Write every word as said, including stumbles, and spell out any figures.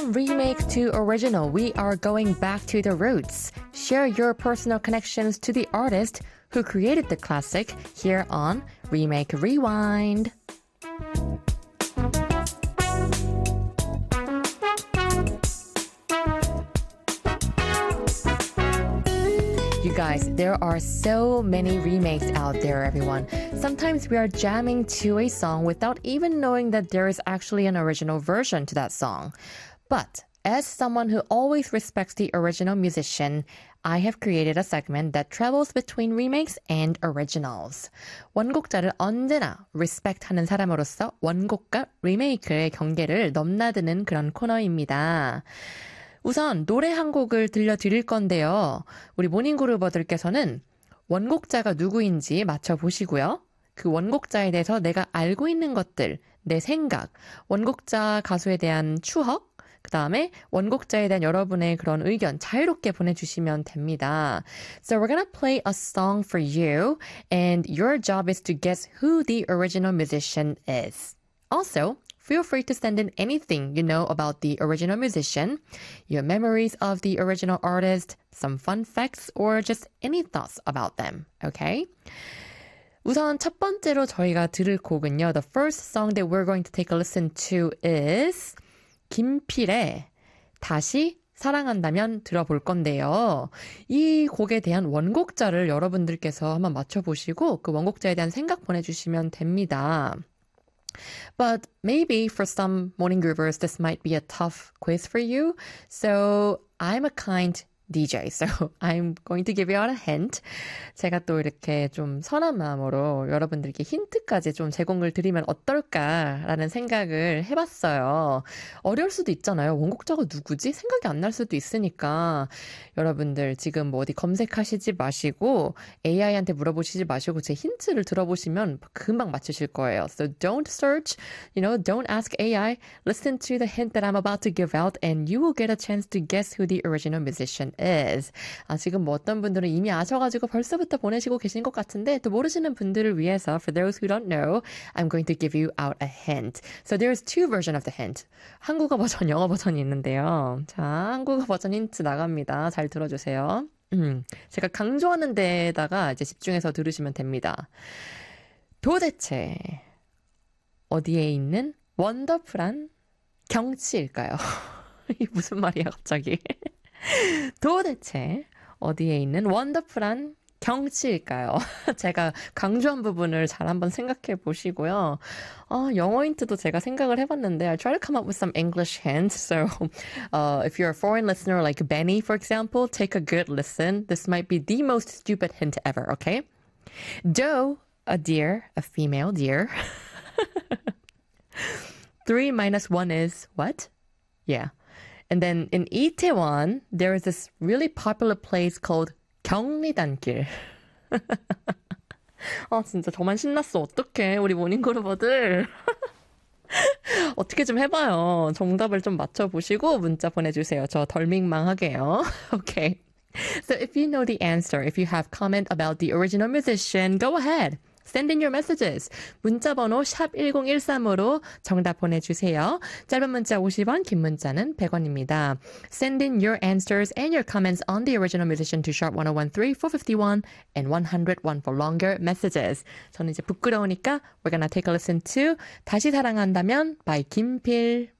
From remake to original, we are going back to the roots. Share your personal connections to the artist who created the classic here on Remake Rewind. You guys, there are so many remakes out there, everyone. Sometimes we are jamming to a song without even knowing that there is actually an original version to that song. But as someone who always respects the original musician, I have created a segment that travels between remakes and originals. 원곡자를 언제나 respect하는 사람으로서 원곡과 리메이크의 경계를 넘나드는 그런 코너입니다. 우선 노래 한 곡을 들려드릴 건데요. 우리 모닝그루버들께서는 원곡자가 누구인지 맞춰보시고요. 그 원곡자에 대해서 내가 알고 있는 것들, 내 생각, 원곡자 가수에 대한 추억, 그 다음에 원곡자에 대한 여러분의 그런 의견 자유롭게 보내주시면 됩니다. So we're gonna play a song for you, and your job is to guess who the original musician is. Also, feel free to send in anything you know about the original musician, your memories of the original artist, some fun facts, or just any thoughts about them, okay? 우선 첫 번째로 저희가 들을 곡은요. The first song that we're going to take a listen to is 김필의 다시 사랑한다면 들어볼 건데요. 이 곡에 대한 원곡자를 여러분들께서 한번 맞춰보시고 그 원곡자에 대한 생각 보내주시면 됩니다. But maybe for some morning groovers, this might be a tough quiz for you. So I'm a kind D J, so I'm going to give you out a hint. 제가 또 이렇게 좀 선한 마음으로 여러분들께 힌트까지 좀 제공을 드리면 어떨까라는 생각을 해봤어요. 어려울 수도 있잖아요. 원곡자가 누구지? 생각이 안 날 수도 있으니까 여러분들 지금 뭐 어디 검색하시지 마시고 에이아이한테 물어보시지 마시고 제 힌트를 들어보시면 금방 맞추실 거예요. So don't search, you know, don't ask A I. Listen to the hint that I'm about to give out and you will get a chance to guess who the original musician is. 아, 지금 뭐 어떤 분들은 이미 아셔가지고 벌써부터 보내시고 계신 것 같은데 또 모르시는 분들을 위해서, for those who don't know, I'm going to give you out a hint. So there's two versions of the hint. 한국어 버전, 영어 버전이 있는데요. 자, 한국어 버전 힌트 나갑니다. 잘 들어주세요. 음, 제가 강조하는 데다가 이제 집중해서 들으시면 됩니다. 도대체 어디에 있는 원더풀한 경치일까요? 이게 무슨 말이야 갑자기? 도대체 어디에 있는 원더풀한 경치일까요? 제가 강조한 부분을 잘 한번 생각해 보시고요. 어, 영어 힌트도 제가 생각을 해봤는데 I try to come up with some English hints. So uh, if you're a foreign listener like Benny, for example, take a good listen. This might be the most stupid hint ever, okay? Doe, a deer, a female deer. Three minus one is what? Yeah. And then in Itaewon, there is this really popular place called 경리단길. 아, 진짜 저만 신났어. 어떡해, 우리 모닝그루버들. 어떻게 좀 해봐요. 정답을 좀 맞춰보시고 문자 보내주세요. 저 덜 민망하게요. Okay. So if you know the answer, if you have comment about the original musician, go ahead. Send in your messages. 문자번호 샵 일공일삼으로 정답 보내주세요. 짧은 문자 오십 원, 긴 문자는 백 원입니다. Send in your answers and your comments on the original musician to sharp ten thirteen, four fifty-one, and one oh one for longer messages. 저는 이제 부끄러우니까 we're gonna take a listen to 다시 사랑한다면 by 김필.